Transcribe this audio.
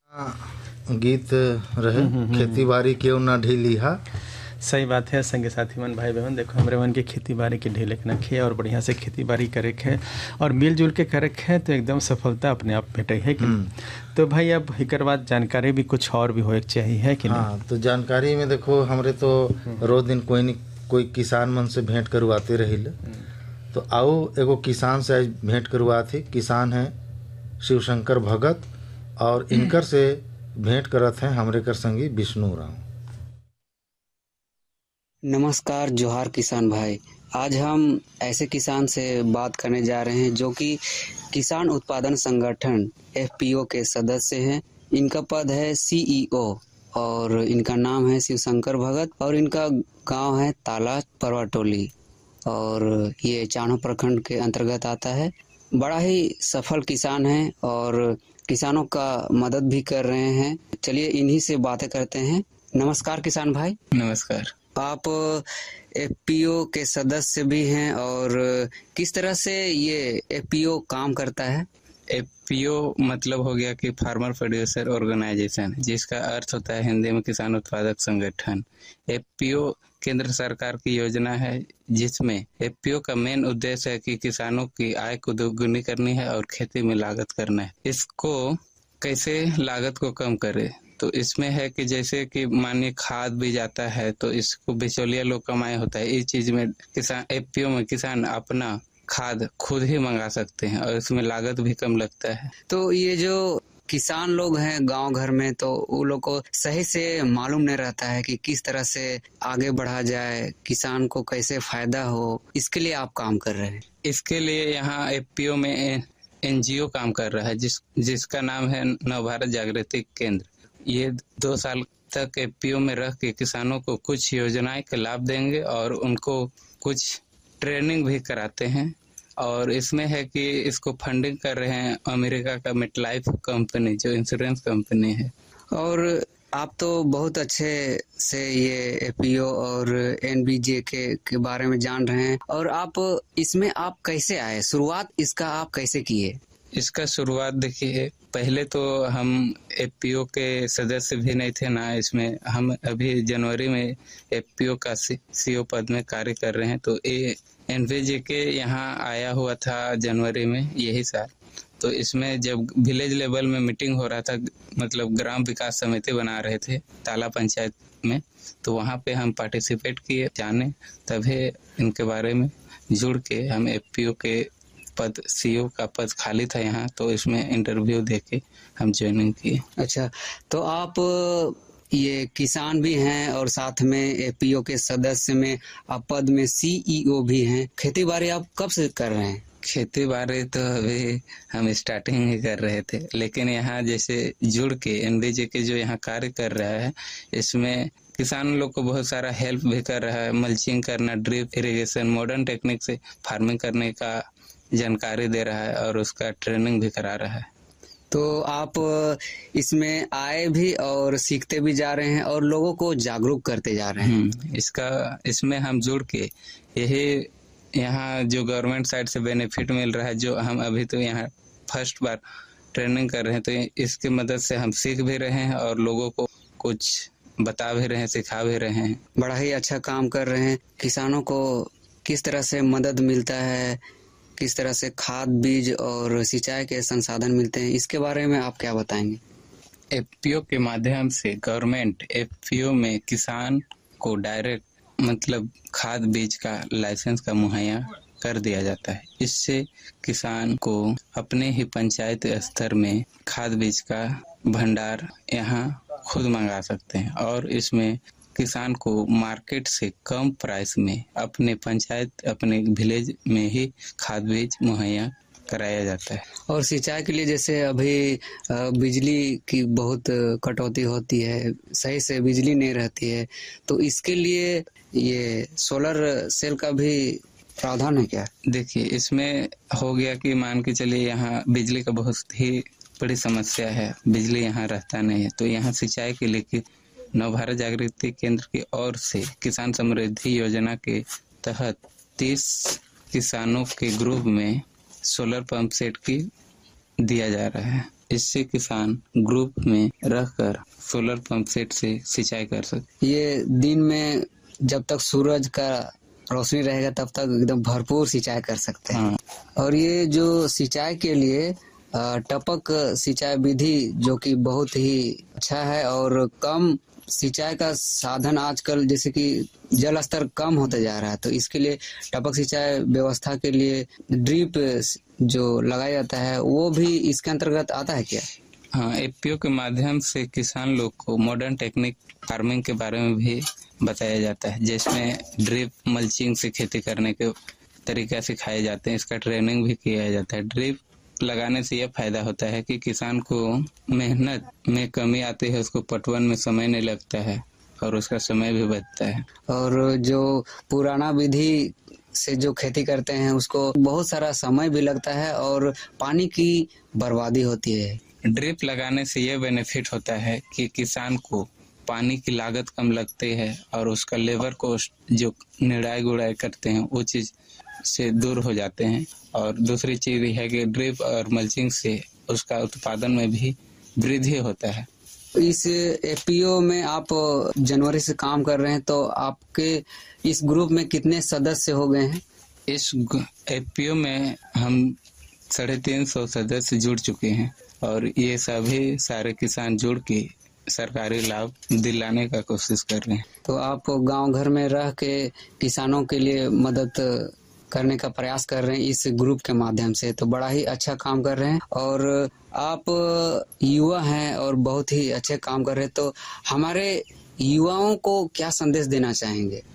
गीत रहे खेती बाड़ी क्यों ना ढीली हा। सही बात है। संगे साथी मन भाई बहन देखो हमरे मन के खेती बाड़ी के ढीले के नखे और बढ़िया से खेती बाड़ी करे है और मिलजुल के करे है तो एकदम सफलता अपने आप भेटे है कि तो भाई अब एकर बाद जानकारी भी कुछ और भी होए चाहिए है कि हाँ, तो जानकारी में देखो हमरे तो रोज दिन कोई न कोई किसान मन से भेंट करवाते रहिल। तो आओ एगो किसान से आज भेंट करवाते। किसान है शिवशंकर भगत और इनकर से भेंट करत हैं हमरे कर संगी विष्णु राम। नमस्कार, जोहार किसान भाई। आज हम ऐसे किसान से बात करने जा रहे हैं जो कि किसान उत्पादन संगठन एफपीओ के सदस्य हैं। इनका पद है सीईओ और इनका नाम है शिवशंकर भगत और इनका गांव है ताला परवाटोली और ये चाणो प्रखंड के अंतर्गत आता है। बड़ा ही सफल किसान है और किसानों का मदद भी कर रहे हैं। चलिए इन्हीं से बातें करते हैं। नमस्कार किसान भाई। नमस्कार। आप एफपीओ के सदस्य भी हैं और किस तरह से ये एफपीओ काम करता है? एफपीओ मतलब हो गया कि फार्मर प्रोड्यूसर ऑर्गेनाइजेशन, जिसका अर्थ होता है हिंदी में किसान उत्पादक संगठन। एफपीओ केंद्र सरकार की योजना है जिसमें एफपीओ का मेन उद्देश्य है कि किसानों की आय को दोगुनी करनी है और खेती में लागत करना है। इसको कैसे लागत को कम करे तो इसमें है कि जैसे कि मानिए खाद भी जाता है तो इसको बिचौलिया लोग कमाए होता है। इस चीज में किसान एफपीओ में किसान अपना खाद खुद ही मंगा सकते हैं और इसमें लागत भी कम लगता है। तो ये जो किसान लोग हैं गांव घर में तो वो लोग को सही से मालूम नहीं रहता है कि किस तरह से आगे बढ़ा जाए, किसान को कैसे फायदा हो, इसके लिए आप काम कर रहे हैं। इसके लिए यहाँ एफपीओ में एनजीओ काम कर रहा है जिसका नाम है नवभारत जागृति केंद्र। ये 2 साल तक एफपीओ में रह के किसानों को कुछ योजनाएं का लाभ देंगे और उनको कुछ ट्रेनिंग भी कराते हैं। और इसमें है कि इसको फंडिंग कर रहे हैं अमेरिका का मेटलाइफ कंपनी जो इंश्योरेंस कंपनी है। और आप तो बहुत अच्छे से ये एफपीओ और एनबीजे के बारे में जान रहे हैं और आप इसमें आप कैसे आए, शुरुआत इसका आप कैसे किए? इसका शुरुआत देखिए, पहले तो हम एफपीओ के सदस्य भी नहीं थे ना इसमें। हम अभी जनवरी में एफपीओ का सीईओ पद में कार्य कर रहे हैं। तो ये एनबीजे के यहाँ आया हुआ था जनवरी में यही साल। तो इसमें जब विलेज लेवल में मीटिंग हो रहा था, मतलब ग्राम विकास समिति बना रहे थे ताला पंचायत में, तो वहाँ पे हम पार्टिसिपेट किए, जाने तभी इनके बारे में जुड़ के हम एफपीओ के पद सीईओ का पद खाली था यहाँ, तो इसमें इंटरव्यू देके हम ज्वाइनिंग किए। अच्छा, तो आप ये किसान भी हैं और साथ में एफपीओ के सदस्य में आप पद में सीईओ भी हैं। खेती बाड़ी आप कब से कर रहे हैं? खेती बाड़ी तो अभी हम स्टार्टिंग ही कर रहे थे, लेकिन यहाँ जैसे जुड़ के एनबीजे के जो यहाँ कार्य कर रहा है इसमें किसान लोग को बहुत सारा हेल्प भी कर रहा है। मल्चिंग करना, ड्रिप इरिगेशन, मॉडर्न टेक्निक से फार्मिंग करने का जानकारी दे रहा है और उसका ट्रेनिंग भी करा रहा है। तो आप इसमें आए भी और सीखते भी जा रहे हैं और लोगों को जागरूक करते जा रहे हैं। इसमें हम जुड़ के यही यहाँ जो गवर्नमेंट साइड से बेनिफिट मिल रहा है, जो हम अभी तो यहाँ फर्स्ट बार ट्रेनिंग कर रहे हैं, तो इसकी मदद से हम सीख भी रहे हैं और लोगों को कुछ बता भी रहे हैं, सिखा भी रहे हैं। बड़ा ही अच्छा काम कर रहे हैं। किसानों को किस तरह से मदद मिलता है, किस तरह से खाद, बीज और सिंचाई के संसाधन मिलते हैं, इसके बारे में आप क्या बताएंगे? एफपीओ के माध्यम से गवर्नमेंट एफपीओ में किसान को डायरेक्ट मतलब खाद बीज का लाइसेंस का मुहैया कर दिया जाता है। इससे किसान को अपने ही पंचायत स्तर में खाद बीज का भंडार यहाँ खुद मंगा सकते हैं और इसमें किसान को मार्केट से कम प्राइस में अपने पंचायत, अपने विलेज में ही खाद बीज मुहैया कराया जाता है। और सिंचाई के लिए जैसे अभी बिजली की बहुत कटौती होती है, सही से बिजली नहीं रहती है, तो इसके लिए ये सोलर सेल का भी प्रावधान है क्या? देखिए, इसमें हो गया कि मान के चलिए यहाँ बिजली का बहुत ही बड़ी समस्या है, बिजली यहाँ रहता नहीं है, तो यहाँ सिंचाई के लिए नवभारत जागृति केंद्र की ओर से किसान समृद्धि योजना के तहत 30 किसानों के ग्रुप में सोलर पंप सेट की दिया जा रहा है। इससे किसान ग्रुप में रहकर सोलर पंप सेट से सिंचाई कर सकते। ये दिन में जब तक सूरज का रोशनी रहेगा तब तक एकदम भरपूर सिंचाई कर सकते हैं। और ये जो सिंचाई के लिए टपक सिंचाई विधि जो कि बहुत ही अच्छा है और कम सिंचाई का साधन आजकल जैसे कि जल स्तर कम होता जा रहा है, तो इसके लिए टपक सिंचाई व्यवस्था के लिए ड्रिप जो लगाया जाता है वो भी इसके अंतर्गत आता है क्या? हाँ, एफपीओ के माध्यम से किसान लोग को मॉडर्न टेक्निक फार्मिंग के बारे में भी बताया जाता है, जिसमें ड्रिप मल्चिंग से खेती करने के तरीका सिखाए जाते हैं। इसका ट्रेनिंग भी किया जाता है। ड्रिप लगाने से यह फायदा होता है कि किसान को मेहनत में कमी आती है, उसको पटवन में समय नहीं लगता है और उसका समय भी बचता है। और जो पुराना विधि से जो खेती करते हैं उसको बहुत सारा समय भी लगता है और पानी की बर्बादी होती है। ड्रिप लगाने से यह बेनिफिट होता है कि किसान को पानी की लागत कम लगती है और उसका लेबर कॉस्ट जो निराई गुड़ाई करते हैं वो चीज से दूर हो जाते हैं। और दूसरी चीज यह है कि ड्रिप और मल्चिंग से उसका उत्पादन में भी वृद्धि होता है। इस एफपीओ में आप जनवरी से काम कर रहे हैं, तो आपके इस ग्रुप में कितने सदस्य हो गए हैं? इस एफपीओ में हम 350 सदस्य जुड़ चुके हैं और ये सभी सारे किसान जुड़ के सरकारी लाभ दिलाने का कोशिश कर रहे हैं। तो आप गांव घर में रह के किसानों के लिए मदद करने का प्रयास कर रहे हैं इस ग्रुप के माध्यम से, तो बड़ा ही अच्छा काम कर रहे हैं। और आप युवा हैं और बहुत ही अच्छे काम कर रहे हैं, तो हमारे युवाओं को क्या संदेश देना चाहेंगे?